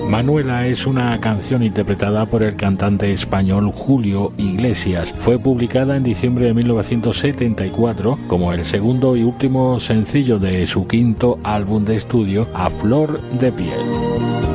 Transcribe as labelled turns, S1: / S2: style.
S1: Manuela es una canción interpretada por el cantante español Julio Iglesias. Fue publicada en diciembre de 1974 como el segundo y último sencillo de su quinto álbum de estudio, A Flor de Piel.